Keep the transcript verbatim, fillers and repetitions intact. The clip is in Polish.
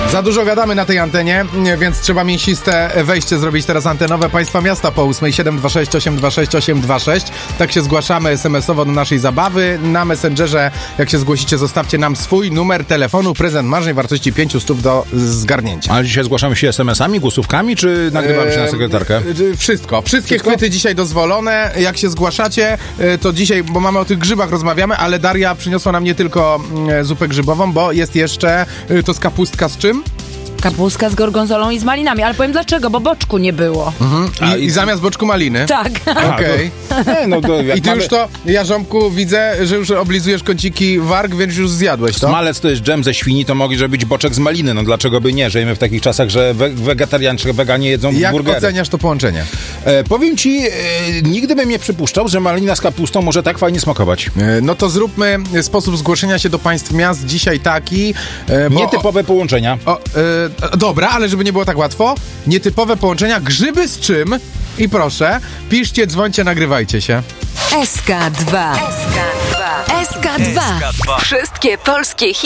Za dużo gadamy na tej antenie, więc trzeba mięsiste wejście zrobić teraz antenowe. Państwa miasta po ósmej, siedem dwa sześć osiem dwa sześć osiem dwa sześć. Tak się zgłaszamy es em esowo do naszej zabawy. Na Messengerze, jak się zgłosicie, zostawcie nam swój numer telefonu, prezent marzeń wartości pięć stów do zgarnięcia. Ale dzisiaj zgłaszamy się es em esami, głosówkami, czy nagrywamy się na sekretarkę? Eee, wszystko. Wszystkie wszystko? chwyty dzisiaj dozwolone. Jak się zgłaszacie, to dzisiaj, bo mamy o tych grzybach rozmawiamy, ale Daria przyniosła nam nie tylko zupę grzybową, bo jest jeszcze, to z kapustka z czym? Kapustka z gorgonzolą i z malinami, ale powiem dlaczego, bo boczku nie było. Mhm. I, A, i, i zamiast boczku maliny? Tak. Okej. Okay. No I ty mamy... już to, Jarząbku, widzę, że już oblizujesz kąciki warg, więc już zjadłeś to. Smalec to jest dżem ze świni, to może być boczek z maliny. No dlaczego by nie? Żyjemy w takich czasach, że we- wegetarianie czy weganie jedzą Jak burgery. oceniasz to połączenie? E, powiem ci, e, nigdy bym nie przypuszczał, że malina z kapustą może tak fajnie smakować. E, No to zróbmy sposób zgłoszenia się do państw miast dzisiaj taki. e, Bo Nietypowe połączenia. O, e, dobra, ale żeby nie było tak łatwo, nietypowe połączenia, grzyby z czym? I proszę, piszcie, dzwońcie, nagrywajcie się. S K dwa. S K dwa. S K dwa. Wszystkie polskie hity.